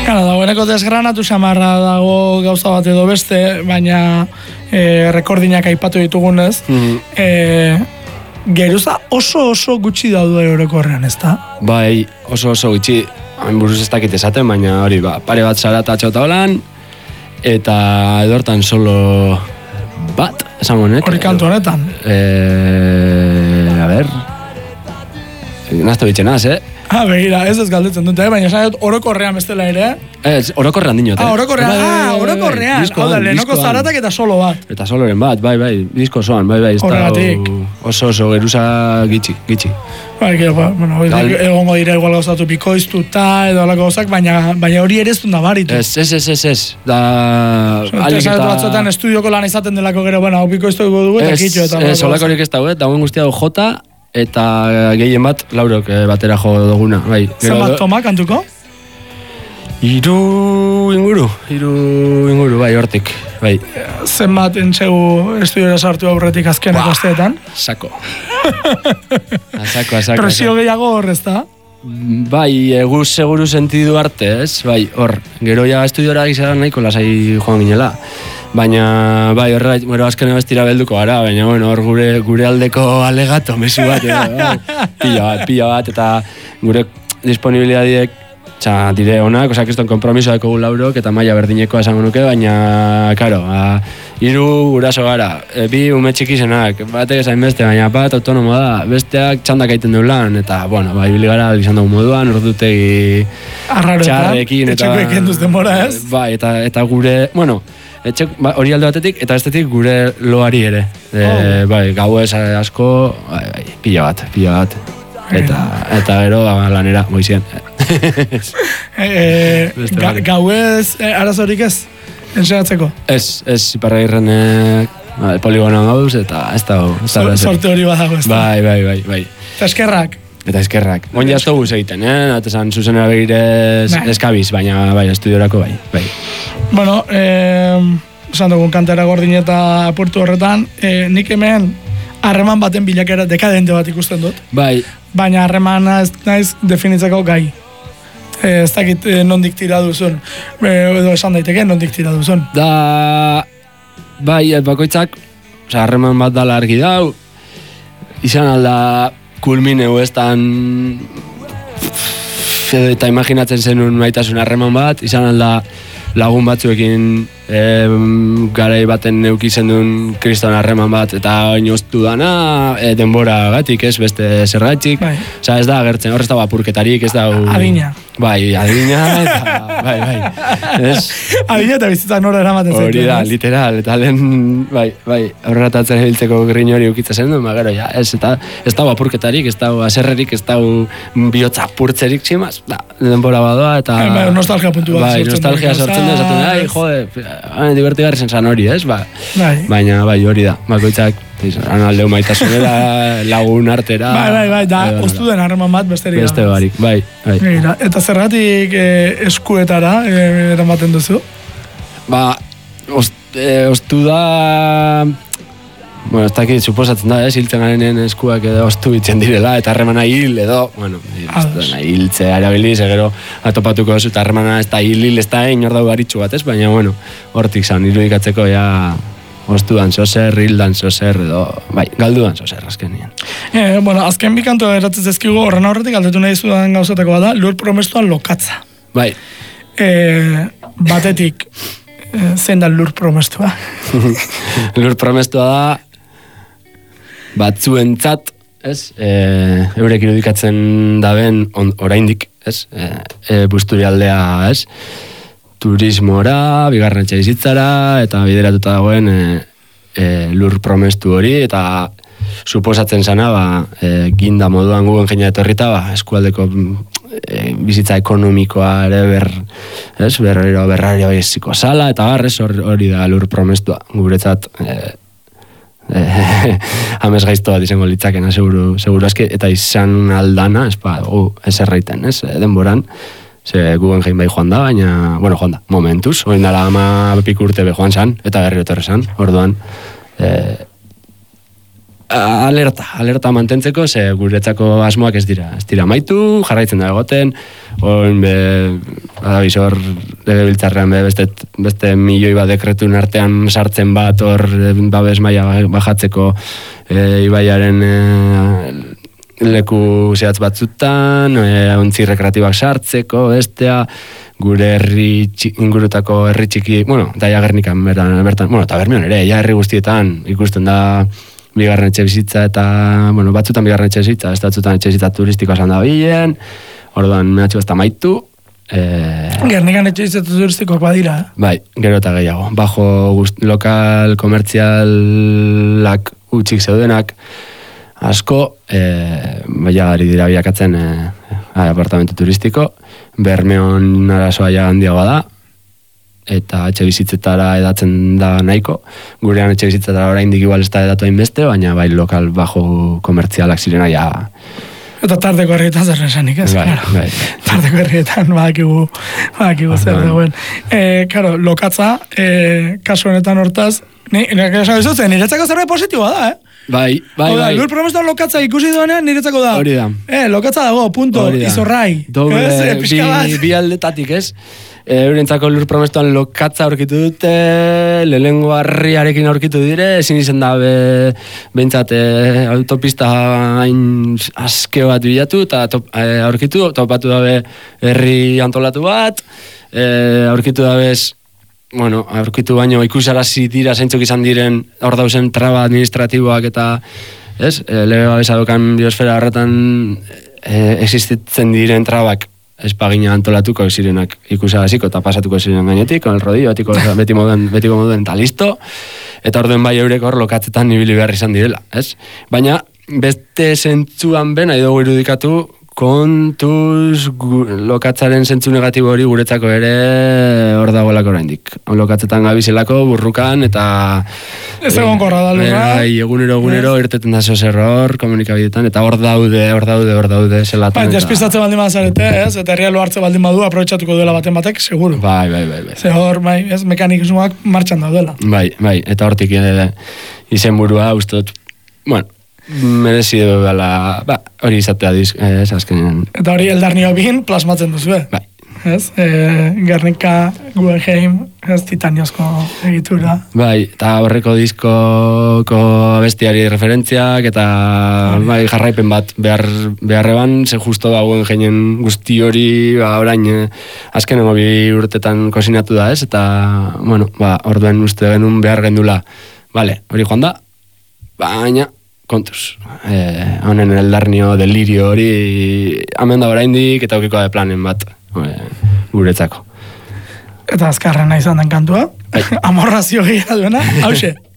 Dagoeneko desgranatu samarra dago gauza bat edo beste, baina rekordinak aipatu ditugunez, geruza oso gutxi daude orokorrean, ez da? Bai, oso gutxi, hain buruz ez dakit esaten, baina hori, pare bat zarata txauta holan, eta edortan solo bat, esango honek. Hori kantu honetan? A ber, nazto bitxenaz, Begira, ez galdetzen dut, baina esan dut orokorrean bestela ere. Ez, orokorrean dinot, orokorrean. Hau da, lehenoko zaratak eta solo bat. Eta soloren bat, bai, disko osoan, bai, horregatik. Oso geruza gitxi. Bai, bueno, egongo dira igual gauzatu pikoiztuta edo alako gauzak, baina hori ere ez dut nabaritu. Ez. Da... Esan batzuetan estudioko lan izaten delako gero, hau pikoiztuko dugu eta kitxo eta... Ez, holakorik ez dago, dagoen guztia du jota, eta gehien bat, laurok batera jo duguna, bai. Zenbat toma kantuko? Hiru inguru, bai, hortik, bai. Zenbat entxegu estudiora sartu aurretik azkenak asteetan? Sako. Presio gehiago horrez da? Bai, seguru sentidu arte, ez? Bai, hor, gero ja estudiora gizara nahiko lasai joan ginela. Baina, bai, horrela, gero azkene bestira belduko gara, baina, bueno, hor gure aldeko alegato mesu bat, pila bat, eta gure disponibilidadiek, dire honak, osak ez don kompromiso dako gu laurok, eta maila berdineko esango nuke, baina, karo, hiru guraso gara, bi ume txikizenak, batek esain beste, baina bat autonomo da, besteak txandak aiten du lan, eta, bueno, bai, bili gara izan dugu moduan, ordutegi txarrekin, eta... Etxeko ekenduz denbora, ez? Bai, eta gure, bueno, hori alde batetik, eta estetik gure loari ere. Bai, gau ez asko, pila bat. Eta gero lanera, goizien. Gau ez arazorik ez? Ensegatzeko? Ez, iparra irren poligonan gauz, eta ez da... Sorte hori badago ez da? Bai. Eta eskerrak. Oin jazto guz egiten, eta esan zuzenera begirez eskabiz, baina bai, estudiorako bai. Bueno, esan dugun kantera gordin eta apurtu horretan, nik hemen harreman baten bilakera dekadente bat ikusten dut. Bai. Baina harremana ez naiz definitzeko gai. Ez dakit nondik tira duzun. Edo esan daiteke nondik tira duzun. Bai, bakoitzak, harreman bat dala argi dau, izan alda kulmineu estan eta imaginatzen zenun maitasun harreman bat, izan alda lagun batzuekin garai baten neukizen duen kriston harreman bat, eta oinoztu dana denbora gatik, ez beste zergatik. Osa ez da agertzen, horrez da apurketarik, ez da... Adina. Bai, adina, eta... Bai. Adina eta bizitzak nora eramaten zaitu. Hori da, literal, eta lehen, bai, aurreratatzen hiltzeko grin hori ukitzen duen, gero, ja, ez da apurketarik, ez da aserrerik, ez da bihotza apurtzerik, tximaz, denbora badoa, eta... Nostalgia puntu bat. Bai, nostalgia sortzen da, esaten, jode, divertigarri zen hori, ez? Baina, bai, hori da, bakoitzak, aldeu maitasunera, lagun artera... Bai, da, oztu den harreman bat besterik. Beste barik, bai. Eta zergatik eskuetara eramaten duzu? Oztu da... Bueno, ez dakit, suposatzen da, hiltzen garenen eskuak edo oztu bitzen direla, eta harremana hil edo, bueno, hiltzea erabiliz, gero atopatuko duzu, eta harremana ez da hil, ez da inor dago garitxu bat, ez? Baina, bueno, hortik zan, irudikatzeko ja oztu dan zozer, hil dan zozer, edo, bai, galdu dan zozer, azken nien. Bueno, azken bikanto eratzen zezkigu, horren aurretik aldetu nahi zudan gauzateko da, lur promestuan lokatza. Bai. Batetik, zein da lur promestua? Lur promestua da, batzuentzat, ez, eurek irudikatzen daben oraindik, ez, Busturialdea, ez, turismora, bigarren etxe bizitzara, eta bideratuta dagoen lur promestu hori, eta suposatzen zana, ginda moduan gugen jeina etorrita, eskualdeko bizitza ekonomikoa ere berrario beziko sala, eta barrez hori da lur promestua, guretzat amez gaiztoa dizengo litzakena, seguru aski, eta izan aldana, ez erraiten, ez, denboran, ze gugen jein bai joan da, baina, bueno, joan da, momentuz, hori dala 10 urte be joan zan, eta berri otorre zan, orduan, alerta mantentzeko, ze guretzako asmoak ez dira maitu, jarraitzen da egoten, adabizor legebiltzarrean beste milioi bat dekretun artean sartzen bat hor babes maila bajatzeko ibaiaren leku zehatz batzutan, ontzi rekreatibak sartzeko, bestea, gure herri ingurutako herri txiki, Daia Gernikan bertan, eta Bermeon ere, herri guztietan ikusten da bigarren etxe bizitza eta, batzutan bigarren etxe bizitza, ez batzutan etxe bizitza turistikoa esan da bilen, orduan mehatxu ez da maitu. Gernikan etxe bizitza turistikoak badira, Bai, gero eta gehiago. Bajo lokal komertzialak utxik zeudenak, asko, ari dira biakatzen apartamentu turistiko, Bermeon arazoa ja handiagoa da, eta etxe bizitzetara edatzen da nahiko, gurean etxe bizitzetara oraindik igual ez da edatu hainbeste, baina bai lokal bajo komertzialak zirena ja. Eta tardeko herrietan zer esanik, ez? Bai. Tardeko herrietan badakigu zer dagoen. Claro, lokatza, kasu honetan hortaz, niretzako zerbait positiboa da, Bai. Lur promesto lokatza ikusi duenean niretzako da. Hori da. Lokatza dago, punto, izorrai. Bi aldetatik, ez? Eurentzako lur promestoan lokatza aurkitu dute, lehengo harriarekin aurkitu dire, ezin izan da behintzat autopista hain aske bat bilatu, eta aurkitu, topatu dabe herri antolatu bat, aurkitu dabez, aurkitu baino ikusarazi dira zeintzuk izan diren hor dauzen traba administratiboak eta lege babesa dokan biosfera horretan existitzen diren trabak espagina antolatuko zirenak ikusaraziko eta pasatuko ziren gainetik, con el rodillo, betiko moduen eta listo, eta orduen bai eurek hor lokatzetan ibili behar izan direla, ez? Baina beste zentzuan ben, nahi dugu irudikatu, kontuz lokatzaren zentzu negatibo hori guretzako ere hor dagoelako oraindik. Lokatzetan gabizelako, burrukan, eta ez egon korra da lurra. Egunero irteten da zoz error komunikabidetan, eta hor daude zelatan. Despistatze baldin bazarete, ez? Eta herria hartze baldin badu, aprobetxatuko duela baten batek, seguru. Bai. Ze hor, ez, mekanikismoak martxan daudela. Bai, eta hortik izenburua, ustot, merezi dela, hori izatea ez azkenean. Eta hori eldarnio bin plasmatzen duzu, Bai. Ez, Gernika, Guggenheim, ez, titaniozko egitura. Bai, eta horreko diskoko abestiari referentziak, eta jarraipen bat beharreban, ze justo da Guggenheimen guzti hori, orain, azkenengo 2 urtetan kozinatu da, ez, eta, orduen uste genuen behar gendula. Vale, hori joan da, baina, kontuz. Honen eldarnio, delirio hori hemen da oraindik eta aukiko da planen bat guretzako. Eta azkarrena izan den kantua, amorrazio gehiago duena, hause.